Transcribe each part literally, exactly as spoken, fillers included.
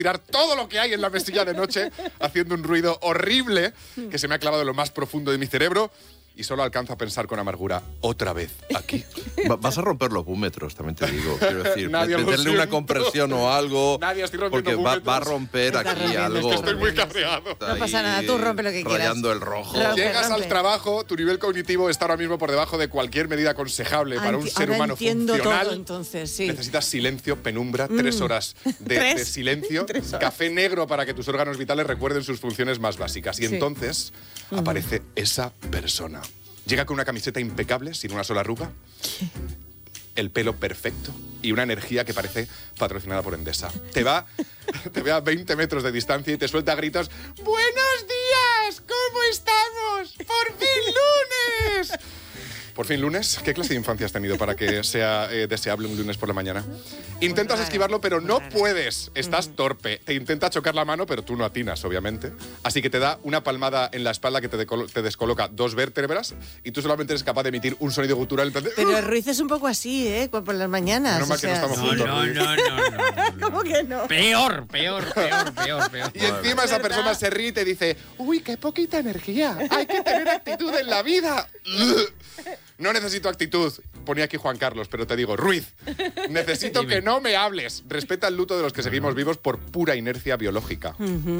tirar todo lo que hay en la mesilla de noche, haciendo un ruido horrible que se me ha clavado en lo más profundo de mi cerebro y solo alcanzo a pensar con amargura, otra vez aquí. Va, vas a romper los búmetros, también te digo. Quiero decir, Nadia, lo meterle una siento. compresión o algo, Nadia, estoy rompiendo porque va, búmetros. va a romper Está aquí rompiendo, algo. Es que estoy muy rompiendo. cabreado. Está No pasa ahí nada, tú rompe lo que quieras. Rayando el rojo. Rompe, Llegas rompe. al trabajo, tu nivel cognitivo está ahora mismo por debajo de cualquier medida aconsejable para un Enti- ser ahora humano entiendo funcional. todo, entonces, sí. Necesitas silencio, penumbra, tres horas de, ¿Tres? de silencio, Tres horas. café negro para que tus órganos vitales recuerden sus funciones más básicas. Y Sí. entonces aparece esa persona. Llega con una camiseta impecable, sin una sola arruga, el pelo perfecto y una energía que parece patrocinada por Endesa. Te va, te ve a veinte metros de distancia y te suelta gritos. ¡Buenos días! ¿Cómo estamos? ¡Por fin lunes! Por fin lunes. ¿Qué clase de infancia has tenido para que sea eh, deseable un lunes por la mañana? Intentas raro, esquivarlo, pero muy no raro. puedes. Estás torpe. Te intenta chocar la mano, pero tú no atinas, obviamente. Así que te da una palmada en la espalda que te, decolo- te descoloca dos vértebras y tú solamente eres capaz de emitir un sonido gutural. Entonces, Pero el Ruiz es un poco así, ¿eh? Cu- Por las mañanas. Menos mal o que no sea, estamos sí. juntos. No, no, no, no, no, no. ¿Cómo que no? Peor, peor, peor, peor, peor. Y encima esa ¿Verdad? persona se ríe y te dice, uy, qué poquita energía, hay que tener actitud en la vida. No necesito actitud, ponía aquí Juan Carlos, pero te digo, Ruiz, necesito que no me hables. Respeta el luto de los que seguimos vivos por pura inercia biológica.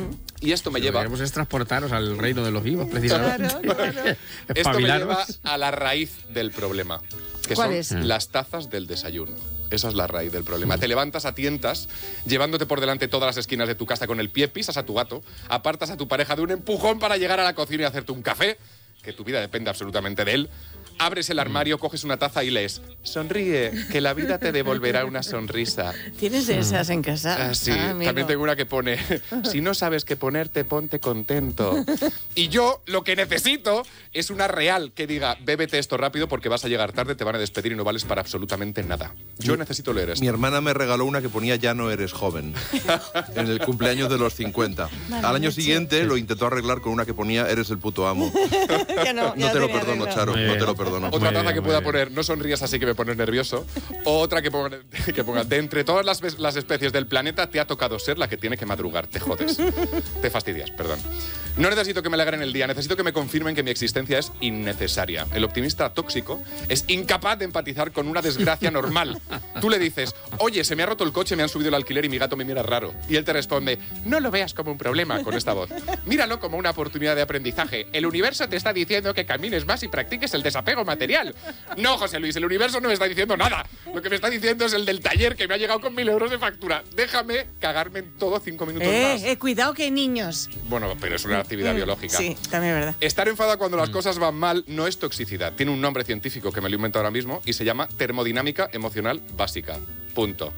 Y esto me Lo que lleva... queremos es transportaros al reino de los vivos, precisamente. Claro, claro. Esto me lleva Espabilaros. a la raíz del problema, que ¿Cuál son es? las tazas del desayuno. Esa es la raíz del problema. Te levantas a tientas, llevándote por delante todas las esquinas de tu casa con el pie, pisas a tu gato, apartas a tu pareja de un empujón para llegar a la cocina y hacerte un café, que tu vida depende absolutamente de él. Abres el armario, coges una taza y lees, sonríe, que la vida te devolverá una sonrisa. ¿Tienes de esas en casa? Ah, sí, Ah, amigo. también tengo una que pone, si no sabes qué ponerte, ponte contento. Y yo lo que necesito es una real que diga, bébete esto rápido porque vas a llegar tarde, te van a despedir y no vales para absolutamente nada. Yo necesito leer esto. Mi hermana me regaló una que ponía ya no eres joven en el cumpleaños de los cincuenta. Al año siguiente lo intentó arreglar con una que ponía eres el puto amo. Ya no, No ya te lo tenía perdono, arreglado. Charo, Muy no te bien. lo perdono. Otra Muy taza bien, que muy pueda bien. poner, no sonrías así que me pones nervioso. O otra que ponga, que ponga, de entre todas las, ves- las especies del planeta te ha tocado ser la que tiene que madrugar. Te jodes. Te fastidias, perdón. No necesito que me alegren el día, necesito que me confirmen que mi existencia es innecesaria. El optimista tóxico es incapaz de empatizar con una desgracia normal. Tú le dices, oye, se me ha roto el coche, me han subido el alquiler y mi gato me mira raro. Y él te responde, no lo veas como un problema con esta voz. Míralo como una oportunidad de aprendizaje. El universo te está diciendo que camines más y practiques el desapego material. No, José Luis, el universo no me está diciendo nada. Lo que me está diciendo es el del taller que me ha llegado con mil euros de factura. Déjame cagarme en todo cinco minutos más. Eh, eh, cuidado que hay niños. Bueno, pero es una actividad biológica. Sí, también es verdad. Estar enfadado cuando Mm. las cosas van mal no es toxicidad. Tiene un nombre científico que me lo invento ahora mismo y se llama termodinámica emocional básica. Punto.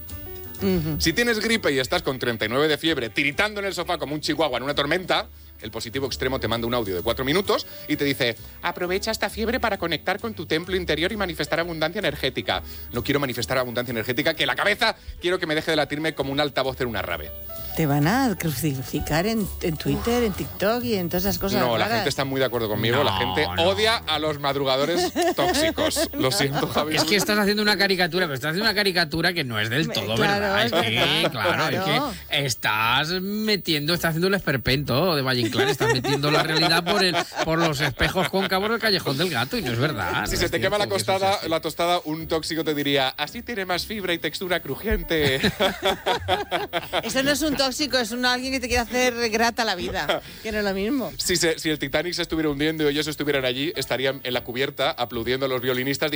Si tienes gripe y estás con treinta y nueve de fiebre, tiritando en el sofá como un chihuahua en una tormenta, el positivo extremo te manda un audio de cuatro minutos y te dice, aprovecha esta fiebre para conectar con tu templo interior y manifestar abundancia energética. No quiero manifestar abundancia energética, que la cabeza quiero que me deje de latirme como un altavoz en una rave. Te van a crucificar en, en Twitter, en TikTok y en todas esas cosas No, la raras. gente está muy de acuerdo conmigo. No, la gente no. odia a los madrugadores tóxicos. Lo siento, Javi. Es que estás haciendo una caricatura, pero estás haciendo una caricatura que no es del todo Claro, verdad. Es es que, verdad, claro, claro. es que estás metiendo, estás haciendo el esperpento de Valle Inclán, estás metiendo la realidad por el, por los espejos cóncavos del callejón del gato y no es verdad. Si no se es te quema la cierto que eso tostada, sea así. la tostada, un tóxico te diría, así tiene más fibra y textura crujiente. Eso no es un tóxico, es un alguien que te quiere hacer grata la vida, que no es lo mismo. si, se- si el Titanic se estuviera hundiendo y ellos estuvieran allí, estarían en la cubierta aplaudiendo a los violinistas